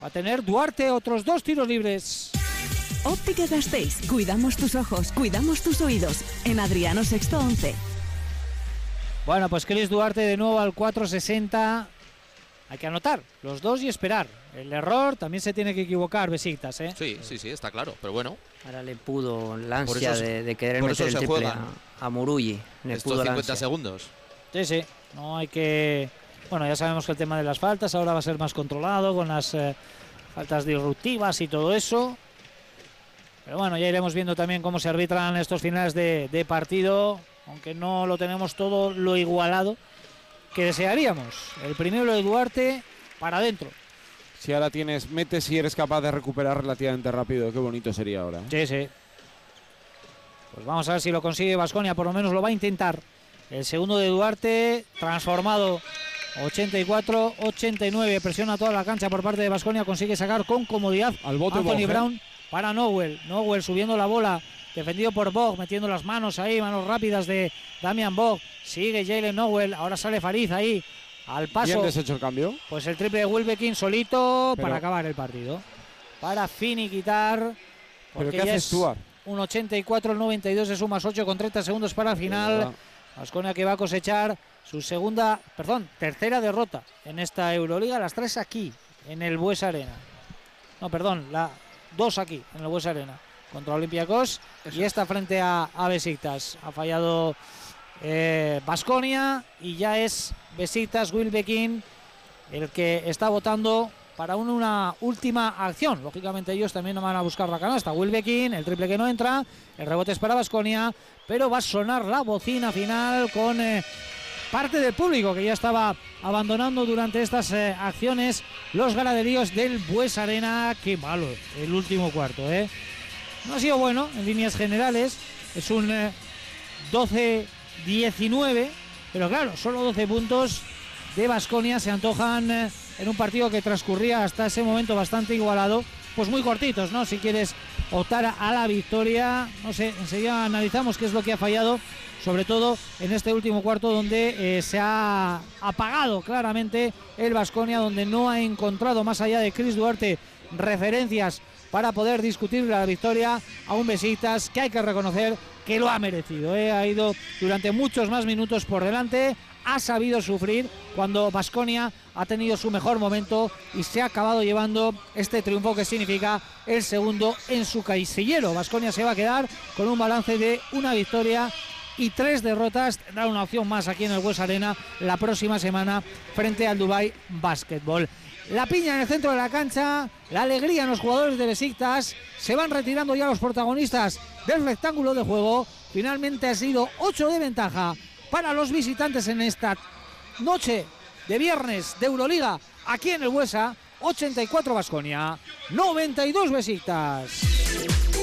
Va a tener Duarte otros 2 tiros libres. Óptica Gasteiz. Cuidamos tus ojos, cuidamos tus oídos. En Adriano Sexto 11. Bueno, pues Chris Duarte de nuevo al 4.60. Hay que anotar los 2 y esperar. El error también se tiene que equivocar, Besiktas, ¿eh? Sí, está claro, pero bueno. Ahora le pudo la ansia de querer meter el triple a Murulli. Estos 50 segundos. Sí. No hay que... Bueno, ya sabemos que el tema de las faltas ahora va a ser más controlado con las faltas disruptivas y todo eso. Pero bueno, ya iremos viendo también cómo se arbitran estos finales de partido, aunque no lo tenemos todo lo igualado que desearíamos. El primero de Duarte para adentro. Si ahora metes y eres capaz de recuperar relativamente rápido, qué bonito sería ahora. Sí. Pues vamos a ver si lo consigue Baskonia, por lo menos lo va a intentar. El segundo de Duarte, transformado, 84-89, presiona toda la cancha por parte de Baskonia, consigue sacar con comodidad al bote Anthony Brown para Nowell subiendo la bola, defendido por Bog, metiendo las manos ahí, manos rápidas de Damian Bog, sigue Jalen Nowell, ahora sale Fariz ahí, al paso. ¿Bien deshecho el cambio? Pues el triple de Wilbekin solito para acabar el partido, para finiquitar. ¿Pero qué haces tú? Un 84-92, se sumas 8 con 30 segundos para el final. Baskonia que va a cosechar su tercera derrota en esta Euroliga, las 3 aquí en el Bues Arena. No, perdón, la 2 aquí en el Bues Arena contra Olympiacos y esta frente a Besiktas. Ha fallado Baskonia y ya es Besiktas, Wilbekin el que está votando para una última acción. Lógicamente ellos también no van a buscar la canasta. Wilbekin, el triple que no entra, el rebote es para Baskonia, pero va a sonar la bocina final con parte del público que ya estaba abandonando durante estas acciones los ganaderíos del Bues Arena. Qué malo el último cuarto, No ha sido bueno en líneas generales, es un 12-19, pero claro, solo 12 puntos de Baskonia se antojan en un partido que transcurría hasta ese momento bastante igualado, pues muy cortitos, ¿no? Si quieres optar a la victoria, no sé, enseguida analizamos qué es lo que ha fallado, sobre todo en este último cuarto donde se ha apagado claramente el Baskonia, donde no ha encontrado, más allá de Chris Duarte, referencias para poder discutir la victoria a un Besiktas que hay que reconocer que lo ha merecido, Ha ido durante muchos más minutos por delante, ha sabido sufrir cuando Baskonia ha tenido su mejor momento y se ha acabado llevando este triunfo que significa el segundo en su casillero. Baskonia se va a quedar con un balance de 1 victoria y 3 derrotas. Tendrá una opción más aquí en el Bues Arena la próxima semana frente al Dubai Basketball. La piña en el centro de la cancha, la alegría en los jugadores de Besiktas. Se van retirando ya los protagonistas del rectángulo de juego. Finalmente ha sido 8 de ventaja para los visitantes en esta noche de viernes de Euroliga aquí en el Buesa. 84 Baskonia, 92 Besiktas.